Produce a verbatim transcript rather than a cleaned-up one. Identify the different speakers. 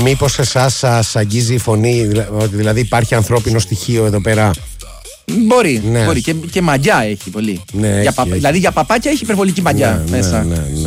Speaker 1: Μήπως εσάς σας αγγίζει η φωνή, ότι δηλαδή υπάρχει ανθρώπινο στοιχείο εδώ πέρα?
Speaker 2: Μπορεί, ναι. μπορεί. Και, και μαγιά έχει πολύ.
Speaker 1: Ναι,
Speaker 2: για
Speaker 1: έχει,
Speaker 2: πα,
Speaker 1: έχει.
Speaker 2: Δηλαδή για παπάκια έχει υπερβολική μαγιά
Speaker 1: ναι,
Speaker 2: μέσα.
Speaker 1: Ναι, ναι, ναι.